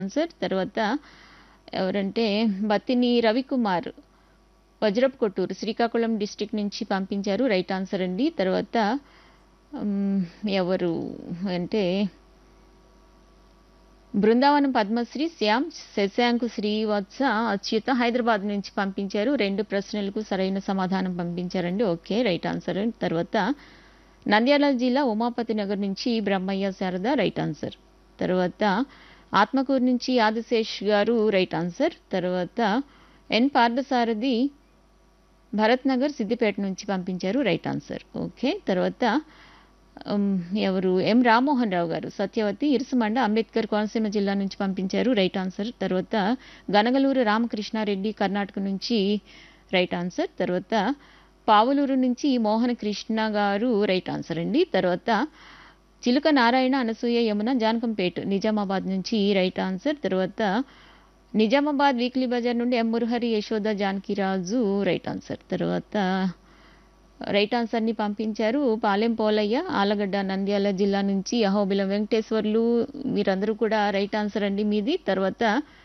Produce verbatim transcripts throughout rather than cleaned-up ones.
Answer. తర్వాత ఎవరంటే బత్తిని రవికుమార్ వజ్రపు Kottoor Srikakulam district నుంచి పంపించారు. రైట్ ఆన్సర్ అండి. తర్వాత హ్మ్, ఎవరు అంటే బృందావనం పద్మశ్రీ శ్యామ్ శశాంకు శ్రీవత్స అచ్యుత హైదరాబాద్ నుంచి పంపించారు. రెండు ప్రశ్నలకు సరైన సమాధానం పంపించారండి. Okay, right answer. తర్వాత నంద్యాల జిల్లా ఉమాపతి నగర్ నుంచి బ్రహ్మయ్య శారద రైట్ ఆన్సర్. తర్వాత ఆత్మకూరు నుంచి ఆదిశేష్ గారు రైట్ ఆన్సర్. తర్వాత ఎన్ పార్థసారథి భరత్ నగర్ సిద్దిపేట నుంచి పంపించారు. Right answer. ఓకే, తర్వాత ఉమ్, ఎవరు ఎం రామ్మోహన్ రావు గారు సత్యవతి ఇరుసుమండ అంబేద్కర్ కోనసీమ జిల్లా నుంచి పంపించారు. Right answer. తర్వాత గనగలూరు రామకృష్ణారెడ్డి కర్ణాటక నుంచి రైట్ ఆన్సర్. తర్వాత పావులూరు నుంచి మోహన కృష్ణ గారు రైట్ ఆన్సర్ అండి. తర్వాత చిలుక నారాయణ అనసూయ యమున జానకంపేట్ నిజామాబాద్ నుంచి రైట్ ఆన్సర్. తర్వాత నిజామాబాద్ వీక్లీ బజార్ నుండి ఎం మురహరి యశోద జానకిరాజు రైట్ ఆన్సర్. తర్వాత రైట్ ఆన్సర్ని పంపించారు పాలెం పోలయ్య ఆలగడ్డ నంద్యాల జిల్లా నుంచి అహోబిలం వెంకటేశ్వర్లు వీరందరూ కూడా రైట్ ఆన్సర్ అండి మీది. తర్వాత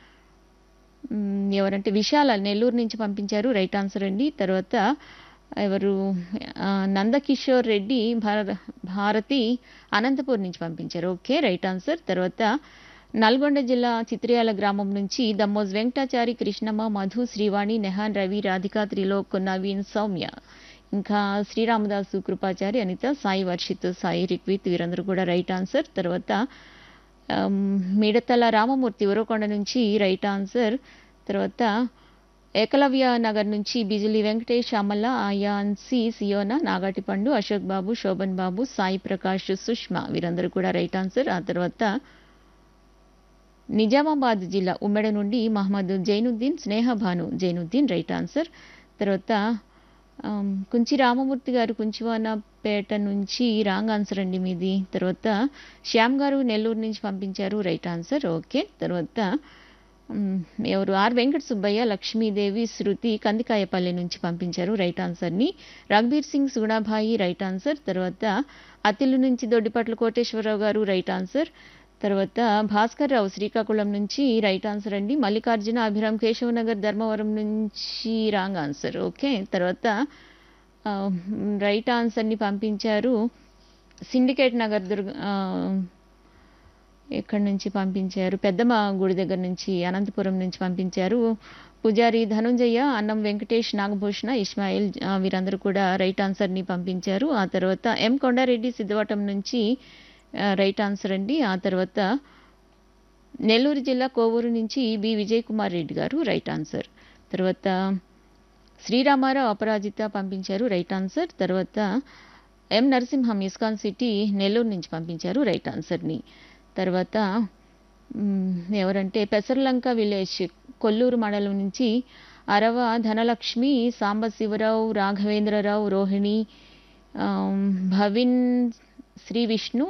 మ్, ఎవరంటే విశాల నెల్లూరు నుంచి పంపించారు. రైట్ ఆన్సర్ అండి. తర్వాత ఎవరు ఆ, నందకిషోర్ రెడ్డి భార- భారతి అనంతపూర్ నుంచి పంపించారు. Okay, right answer. తర్వాత నల్గొండ జిల్లా చిత్రియాల గ్రామం నుంచి దమ్మోజ్ వెంకటాచారి కృష్ణమ్మ మధు శ్రీవాణి నెహాన్ రవి రాధిక త్రిలోక్ నవీన్ సౌమ్య ఇంకా శ్రీరామదాసు కృపాచారి అనిత సాయి వర్షిత్ సాయి రిక్విత్ వీరందరూ కూడా రైట్ ఆన్సర్. తర్వాత ఆమ్, మిడతల రామమూర్తి ఉరవకొండ నుంచి రైట్ ఆన్సర్. తర్వాత ఏకలవ్య నగర్ నుంచి బిజిలి వెంకటేష్ అమల అయాన్సి సియోనా నాగాటిపండు అశోక్ బాబు శోభన్ బాబు సాయి ప్రకాష్ సుష్మా వీరందరూ కూడా రైట్ ఆన్సర్. ఆ తర్వాత నిజామాబాద్ జిల్లా ఉమ్మెడ నుండి మహమ్మద్ జైనుద్దీన్ స్నేహభాను జైనుద్దీన్ రైట్ ఆన్సర్. తర్వాత ఆమ్, కుంచి రామమూర్తి గారు కుంచివానపేట నుంచి రాంగ్ ఆన్సర్ అండి మీది. తర్వాత శ్యామ్ గారు నెల్లూరు నుంచి పంపించారు. Right answer. ఓకే, తర్వాత మ్, ఎవరు ఆర్ వెంకట సుబ్బయ్య లక్ష్మీదేవి శృతి కందికాయపల్లి నుంచి పంపించారు. రైట్ ఆన్సర్ని. Raghubir Singh Sugunabai right answer. తర్వాత అతిలు నుంచి దొడ్డిపట్ల కోటేశ్వరరావు గారు రైట్ ఆన్సర్. తర్వాత భాస్కర్ రావు శ్రీకాకుళం నుంచి రైట్ ఆన్సర్ అండి. మల్లికార్జున అభిరామ్ కేశవనగర్ ధర్మవరం నుంచి రాంగ్ ఆన్సర్. ఓకే, తర్వాత ఆ, రైట్ ఆన్సర్ని పంపించారు సిండికేట్ నగర్ దుర్గ ఆ, ఎక్కడి నుంచి పంపించారు పెద్దమ్మ గుడి దగ్గర నుంచి అనంతపురం నుంచి పంపించారు. పూజారి ధనుంజయ అన్నం వెంకటేష్ నాగభూషణ ఇస్మాయిల్ ఆ, వీరందరూ కూడా రైట్ ఆన్సర్ని పంపించారు. ఆ తర్వాత ఎం కొండారెడ్డి సిద్ధవటం నుంచి ఆ, రైట్ ఆన్సర్ అండి. ఆ తర్వాత నెల్లూరు జిల్లా కోవూరు నుంచి బి విజయ్ కుమార్ రెడ్డి గారు రైట్ ఆన్సర్. తర్వాత శ్రీరామారావు అపరాజిత పంపించారు. Right answer. తర్వాత ఎం నరసింహం ఇస్కాన్ సిటీ నెల్లూరు నుంచి పంపించారు. రైట్ ఆన్సర్ని. తర్వాత మ్, ఎవరంటే పెసర్లంక విలేజ్ కొల్లూరు మండలం నుంచి అరవ ధనలక్ష్మి సాంబశివరావు రాఘవేంద్రరావు రోహిణి ఆమ్, భవిన్ శ్రీ విష్ణు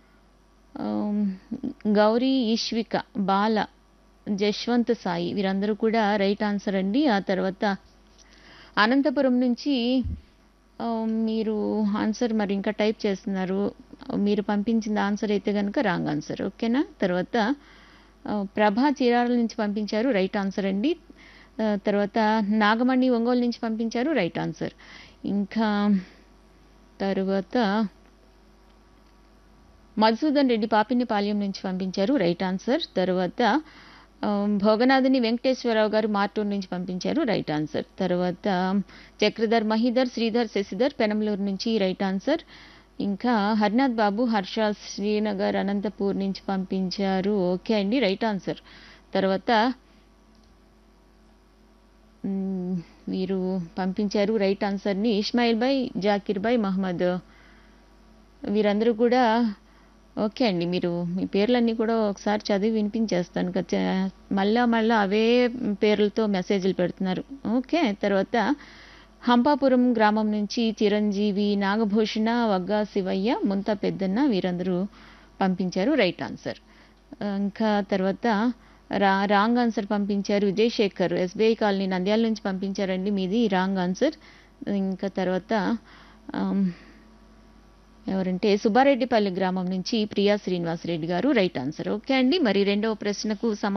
ఆమ్, గౌరీ ఈశ్విక బాల జశ్వంత్ సాయి వీరందరూ కూడా రైట్ ఆన్సర్ అండి. ఆ తర్వాత అనంతపురం నుంచి ఆ, మీరు ఆన్సర్ మరి ఇంకా టైప్ చేస్తున్నారు. మీరు పంపించిన ఆన్సర్ అయితే కనుక రాంగ్ ఆన్సర్. ఓకేనా. తర్వాత ఆ, ప్రభా చీరాల నుంచి పంపించారు. రైట్ ఆన్సర్ అండి. ఆ, తర్వాత నాగమణి ఒంగోలు నుంచి పంపించారు. Right answer. ఇంకా తర్వాత మధుసూదన్ రెడ్డి పాపినిపాలెం నుంచి పంపించారు. Right answer. తర్వాత ఆ, భోగనాథుని వెంకటేశ్వరరావు గారు మార్టూర్ నుంచి పంపించారు. Right answer. తర్వాత చక్రధర్ మహిధర్ శ్రీధర్ శశిధర్ పెనంలూరు నుంచి రైట్ ఆన్సర్. ఇంకా హరినాథ్ బాబు హర్ష శ్రీనగర్ అనంతపూర్ నుంచి పంపించారు. ఓకే అండి, రైట్ ఆన్సర్. తర్వాత మ్, మీరు పంపించారు రైట్ ఆన్సర్ని ఇస్మాయిల్ భాయ్ జాకిర్ భాయ్ మహమ్మద్ వీరందరూ కూడా ఓకే అండి. మీరు మీ పేర్లన్నీ కూడా ఒకసారి చదివి వినిపించేస్తాను. ఖచ్చ- మళ్ళా మళ్ళా అవే పేర్లతో మెసేజ్లు పెడుతున్నారు. ఓకే. తర్వాత హంపాపురం గ్రామం నుంచి చిరంజీవి నాగభూషణ వగ్గా శివయ్య ముంత పెద్దన్న వీరందరూ పంపించారు. Right answer. ఇంకా తర్వాత రా రాంగ్ ఆన్సర్ పంపించారు విజయశేఖర్ ఎస్బీఐ కాలనీ నంద్యాల నుంచి పంపించారండి మీది రాంగ్ ఆన్సర్. ఇంకా తర్వాత ఆమ్, ఎవరంటే సుబ్బారెడ్డిపల్లి గ్రామం నుంచి ప్రియా శ్రీనివాసరెడ్డి గారు రైట్ ఆన్సర్. ఓకే అండి. మరి రెండవ ప్రశ్నకు సమా